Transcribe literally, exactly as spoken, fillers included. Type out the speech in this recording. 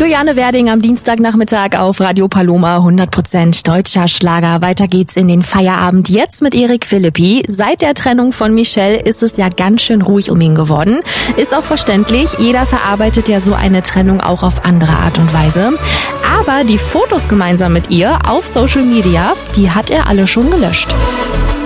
Juliane Werding am Dienstagnachmittag auf Radio Paloma, hundert Prozent deutscher Schlager. Weiter geht's in den Feierabend jetzt mit Erik Philippi. Seit der Trennung von Michelle ist es ja ganz schön ruhig um ihn geworden. Ist auch verständlich, jeder verarbeitet ja so eine Trennung auch auf andere Art und Weise. Aber die Fotos gemeinsam mit ihr auf Social Media, die hat er alle schon gelöscht.